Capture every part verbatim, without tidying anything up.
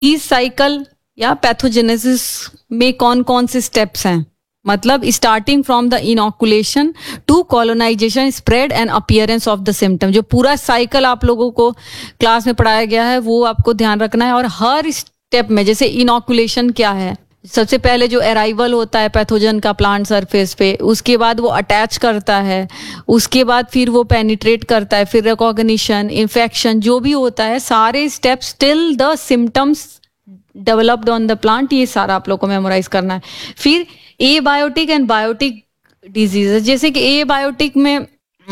इस साइकिल या पैथोजेनेसिस में कौन कौन से स्टेप्स हैं, मतलब starting from the इनॉकुलेशन to colonisation, spread and appearance of the symptom. जो पूरा साइकिल आप लोगों को क्लास में पढ़ाया गया है वो आपको ध्यान रखना है। और हर स्टेप में, जैसे इनॉकुलेशन क्या है, सबसे पहले जो अराइवल होता है पैथोजन का प्लांट सरफेस पे, उसके बाद वो अटैच करता है, उसके बाद फिर वो पेनिट्रेट करता है, फिर रिकॉग्निशन, इन्फेक्शन, जो भी होता है सारे steps till the symptoms developed on the plant, ये सारा आप लोग को मेमोराइज करना है। फिर ए बायोटिक एंड बायोटिक डिजीजेस, जैसे कि ए बायोटिक में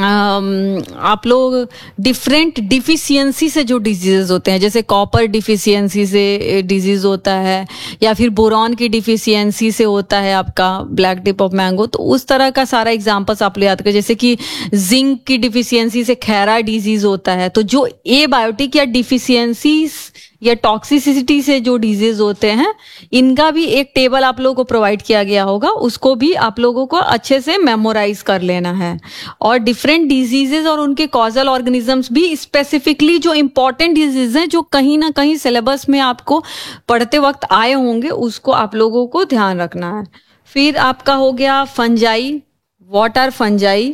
Um, आप लोग डिफरेंट डिफिशियंसी से जो डिजीजेस होते हैं, जैसे कॉपर डिफिशियंसी से डिजीज होता है, या फिर बोरॉन की डिफिशियंसी से होता है आपका ब्लैक टिप ऑफ मैंगो, तो उस तरह का सारा एग्जांपल्स आप लोग याद करें। जैसे कि जिंक की डिफिशियंसी से खैरा डिजीज होता है। तो जो ए बायोटिक या डिफिशियंसी या टॉक्सिसिटी से जो डिजीज होते हैं, इनका भी एक टेबल आप लोगों को प्रोवाइड किया गया होगा, उसको भी आप लोगों को अच्छे से मेमोराइज कर लेना है। और डिफरेंट डिजीजेस और उनके कॉजल ऑर्गेनिजम्स भी, स्पेसिफिकली जो इंपॉर्टेंट डिजीज हैं जो कहीं ना कहीं सिलेबस में आपको पढ़ते वक्त आए होंगे, उसको आप लोगों को ध्यान रखना है। फिर आपका हो गया fungi. What are fungi?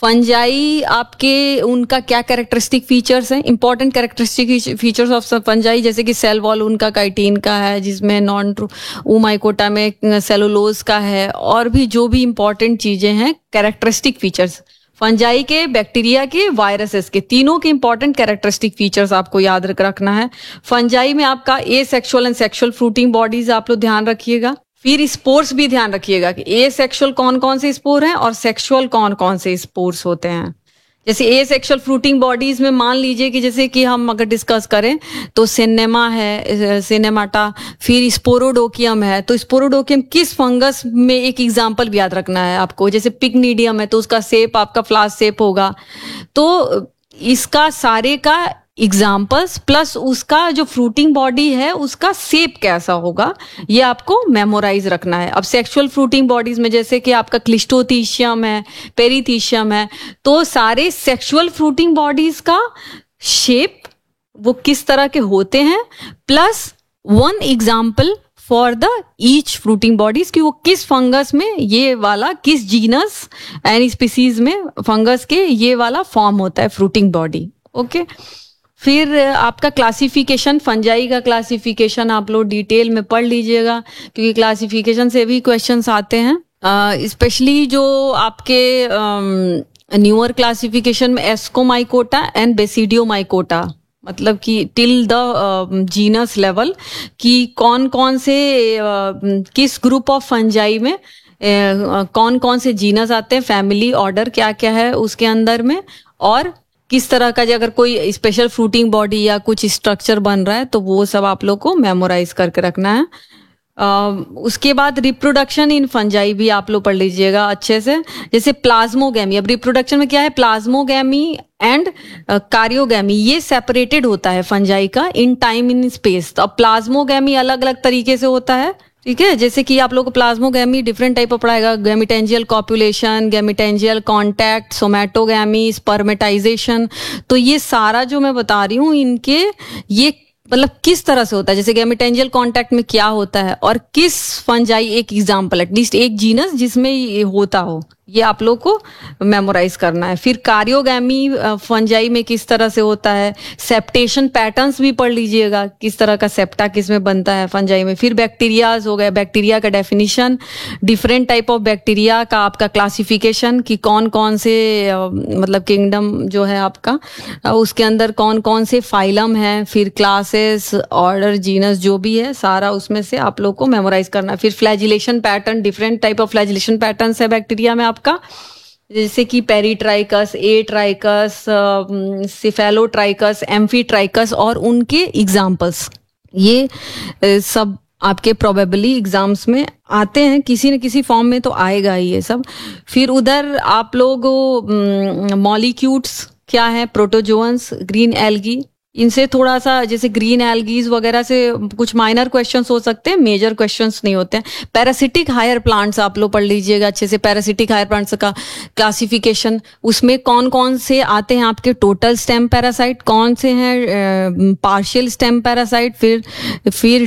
Fungi आपके उनका क्या कैरेक्टरिस्टिक फीचर्स हैं, important characteristic features of fungi, जैसे कि सेल वॉल उनका काइटिन का है, जिसमें नॉन ओमाइकोटा में सेलुलोज का है, और भी जो भी इंपॉर्टेंट चीजें हैं कैरेक्टरिस्टिक फीचर्स फंजाई के, बैक्टीरिया के, वायरसेस के, तीनों के इंपॉर्टेंट कैरेक्टरिस्टिक फीचर्स आपको याद रखना है। फंजाई में आपका ए sexual and sexual fruiting bodies आप लोग ध्यान रखिएगा। फिर स्पोर्स भी ध्यान रखिएगा कि ए सेक्सुअल कौन कौन से स्पोर हैं और सेक्सुअल कौन कौन से स्पोर्स होते हैं। जैसे ए सेक्सुअल फ्रूटिंग बॉडीज में मान लीजिए कि जैसे कि हम अगर डिस्कस करें तो सिनेमा है, सिनेमाटा, फिर स्पोरोडोकियम है। तो स्पोरोडोकियम किस फंगस में, एक एग्जांपल भी याद रखना है आपको। जैसे पिकनीडियम है तो उसका शेप आपका फ्लास शेप होगा। तो इसका सारे का एग्जाम्पल्स प्लस उसका जो फ्रूटिंग बॉडी है उसका शेप कैसा होगा, ये आपको मेमोराइज रखना है। अब सेक्सुअल फ्रूटिंग बॉडीज में जैसे कि आपका क्लिस्टोथीशियम है, पेरीथीशियम है, तो सारे सेक्सुअल फ्रूटिंग बॉडीज का शेप वो किस तरह के होते हैं, plus one example for the each fruiting bodies कि वो किस फंगस में ये वाला, किस जीनस एंड स्पीसीज में फंगस के ये वाला फॉर्म होता है फ्रूटिंग बॉडी। Okay okay? फिर आपका क्लासिफिकेशन, फंजाई का क्लासिफिकेशन आप लोग डिटेल में पढ़ लीजिएगा, क्योंकि क्लासिफिकेशन से भी क्वेश्चंस आते हैं। स्पेशली uh, जो आपके न्यूअर क्लासिफिकेशन में एस्कोमाइकोटा एंड बेसिडियोमाइकोटा, मतलब कि टिल द जीनस लेवल कि कौन कौन से uh, किस ग्रुप ऑफ फंजाई में uh, कौन कौन से जीनस आते हैं, फैमिली ऑर्डर क्या क्या है उसके अंदर में, और किस तरह का अगर कोई स्पेशल फ्रूटिंग बॉडी या कुछ स्ट्रक्चर बन रहा है तो वो सब आप लोग को मेमोराइज करके रखना है। Uh, उसके बाद रिप्रोडक्शन इन फंजाई भी आप लोग पढ़ लीजिएगा अच्छे से। जैसे प्लाज्मोगैमी, अब रिप्रोडक्शन में क्या है, प्लाज्मोगैमी एंड कारियोगैमी ये सेपरेटेड होता है फंजाई का इन टाइम इन स्पेस। तो अब प्लाज्मोगैमी अलग अलग तरीके से होता है, ठीक है। जैसे कि आप लोग को plasmogamy different type of पढ़ाएगा, gametangial copulation, gametangial contact, somatogamy, spermatization. तो ये सारा जो मैं बता रही हूँ इनके ये मतलब किस तरह से होता है, जैसे गैमिटेंजियल कॉन्टैक्ट में क्या होता है और किस फंजाई, एक एग्जाम्पल एटलीस्ट एक जीनस जिसमें ये होता हो, ये आप लोग को मेमोराइज करना है। फिर कारियोगैमी फंजाई में किस तरह से होता है, सेप्टेशन पैटर्न्स भी पढ़ लीजिएगा, किस तरह का सेप्टा किस में बनता है फंजाई में। फिर बैक्टीरियाज हो गए, बैक्टीरिया का definition, different type of bacteria का आपका क्लासिफिकेशन कि कौन कौन से मतलब किंगडम जो है आपका, उसके अंदर कौन कौन से फाइलम है, फिर क्लासेस, ऑर्डर, जीनस जो भी है सारा उसमें से आप लोग को मेमोराइज करना है। फिर flagellation pattern, different type of flagellation pattern है बैक्टीरिया में आपका, जैसे कि पेरीट्राइकस, ए ट्राइकस, सिफेलोट्राइकस, एम्फीट्राइकस और उनके एग्जाम्पल्स। ये सब आपके प्रोबेबली एग्जाम्स में आते हैं, किसी न किसी फॉर्म में तो आएगा ही ये सब। फिर उधर आप लोग मॉलिक्यूल्स क्या है, प्रोटोजोअन्स, ग्रीन एल्गी, इनसे थोड़ा सा जैसे ग्रीन एल्गीज वगैरह से कुछ माइनर क्वेश्चंस हो सकते हैं, मेजर क्वेश्चंस नहीं होते हैं। पैरासिटिक हायर प्लांट्स आप लोग पढ़ लीजिएगा अच्छे से, पैरासिटिक हायर प्लांट्स का क्लासिफिकेशन, उसमें कौन कौन से आते हैं आपके टोटल स्टेम पैरासाइट, कौन से हैं पार्शियल स्टेम पैरासाइट, फिर फिर